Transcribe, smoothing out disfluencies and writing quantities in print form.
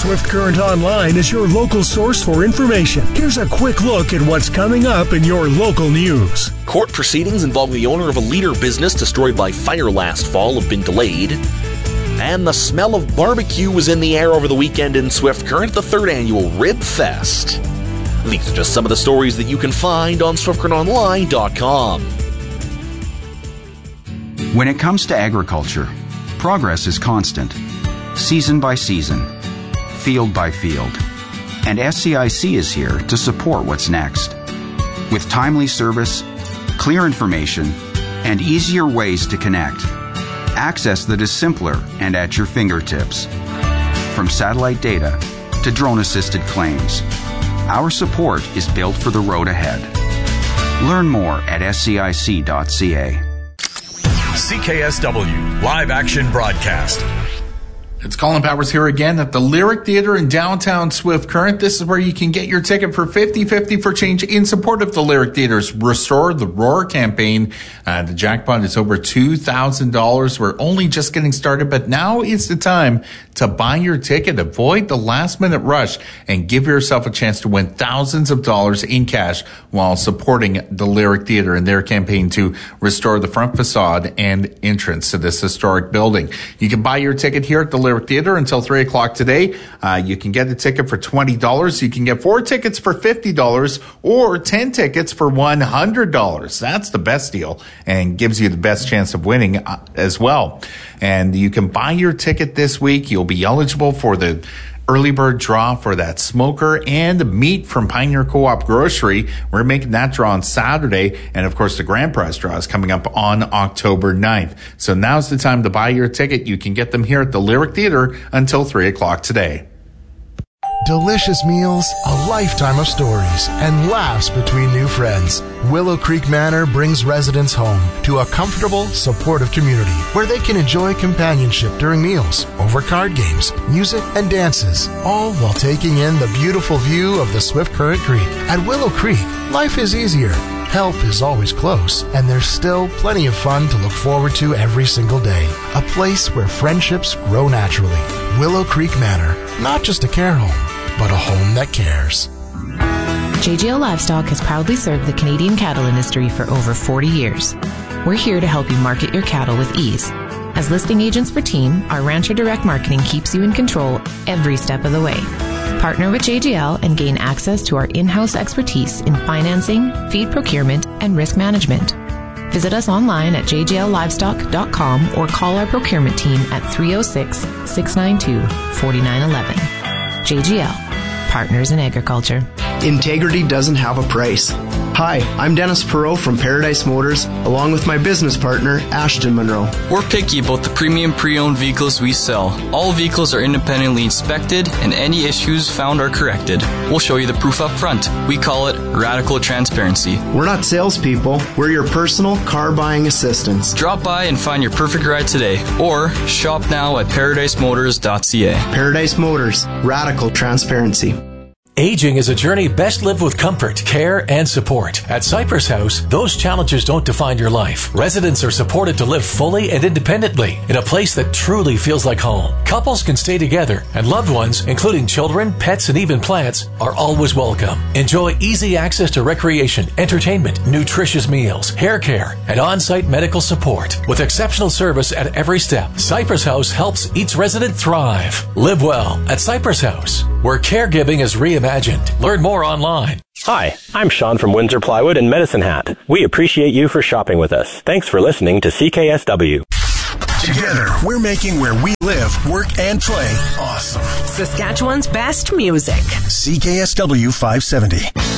Swift Current Online is your local source for information. Here's a quick look at what's coming up in your local news. Court proceedings involving the owner of a Leader business destroyed by fire last fall have been delayed. And the smell of barbecue was in the air over the weekend in Swift Current, the 3rd annual Rib Fest. These are just some of the stories that you can find on SwiftCurrentOnline.com. When it comes to agriculture, progress is constant, season by season, field by field. And SCIC is here to support what's next. With timely service, clear information, and easier ways to connect. Access that is simpler and at your fingertips. From satellite data to drone-assisted claims, our support is built for the road ahead. Learn more at scic.ca. CKSW Live Action Broadcast. It's Colin Powers here again at the Lyric Theatre in downtown Swift Current. This is where you can get your ticket for 50/50 for change in support of the Lyric Theatre's Restore the Roar campaign. The jackpot is over $2,000. We're only just getting started, but now is the time to buy your ticket. Avoid the last-minute rush and give yourself a chance to win thousands of dollars in cash while supporting the Lyric Theatre in their campaign to restore the front facade and entrance to this historic building. You can buy your ticket here at the Lyric Theatre until 3 o'clock today. You can get a ticket for $20. You can get 4 tickets for $50 or 10 tickets for $100. That's the best deal and gives you the best chance of winning as well. And you can buy your ticket this week. You'll be eligible for the early bird draw for that smoker and meat from Pioneer Co-op Grocery. We're making that draw on Saturday. And of course, the grand prize draw is coming up on October 9th. So now's the time to buy your ticket. You can get them here at the Lyric Theatre until 3 o'clock today. Delicious meals, a lifetime of stories, and laughs between new friends. Willow Creek Manor brings residents home to a comfortable, supportive community where they can enjoy companionship during meals, over card games, music, and dances, all while taking in the beautiful view of the Swift Current Creek. At Willow Creek, life is easier. Help is always close, and there's still plenty of fun to look forward to every single day. A place where friendships grow naturally. Willow Creek Manor, not just a care home, but a home that cares. JGL Livestock has proudly served the Canadian cattle industry for over 40 years. We're here to help you market your cattle with ease. As listing agents for Team, our Rancher Direct Marketing keeps you in control every step of the way. Partner with JGL and gain access to our in-house expertise in financing, feed procurement, and risk management. Visit us online at jgllivestock.com or call our procurement team at 306-692-4911. JGL, Partners in Agriculture. Integrity doesn't have a price. Hi, I'm Dennis Perot from Paradise Motors, along with my business partner, Ashton Monroe. We're picky about the premium pre-owned vehicles we sell. All vehicles are independently inspected, and any issues found are corrected. We'll show you the proof up front. We call it radical transparency. We're not salespeople. We're your personal car buying assistants. Drop by and find your perfect ride today, or shop now at ParadiseMotors.ca. Paradise Motors, radical transparency. Aging is a journey best lived with comfort, care, and support. At Cypress House, those challenges don't define your life. Residents are supported to live fully and independently in a place that truly feels like home. Couples can stay together, and loved ones, including children, pets, and even plants, are always welcome. Enjoy easy access to recreation, entertainment, nutritious meals, hair care, and on-site medical support. With exceptional service at every step, Cypress House helps each resident thrive. Live well at Cypress House, where caregiving is reimagined. Learn more online. Hi, I'm Sean from Windsor Plywood and Medicine Hat. We appreciate you for shopping with us. Thanks for listening to CKSW. Together, we're making where we live, work, and play awesome. Saskatchewan's best music. CKSW 570.